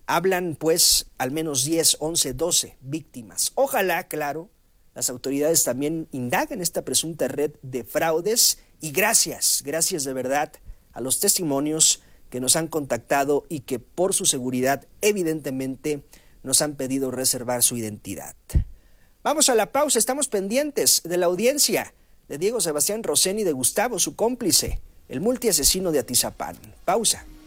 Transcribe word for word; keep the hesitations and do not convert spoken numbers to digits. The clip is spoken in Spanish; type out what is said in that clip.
Hablan pues al menos diez, once, doce víctimas. Ojalá, claro, las autoridades también indaguen esta presunta red de fraudes y gracias, gracias de verdad a los testimonios que nos han contactado y que por su seguridad evidentemente nos han pedido reservar su identidad. Vamos a la pausa, estamos pendientes de la audiencia de Diego Sebastián Rosseni y de Gustavo, su cómplice, el multiasesino de Atizapán. Pausa.